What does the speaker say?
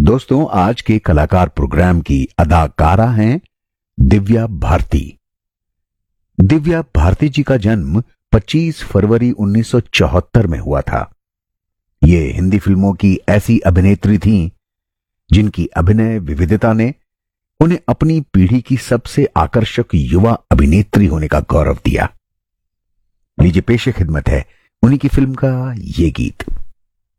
दोस्तों, आज के कलाकार प्रोग्राम की अदाकारा हैं दिव्या भारती। दिव्या भारती जी का जन्म 25 फरवरी 1974 में हुआ था। ये हिंदी फिल्मों की ऐसी अभिनेत्री थीं जिनकी अभिनय विविधता ने उन्हें अपनी पीढ़ी की सबसे आकर्षक युवा अभिनेत्री होने का गौरव दिया। लीजिए पेश खिदमत है उन्हीं की फिल्म का ये गीत।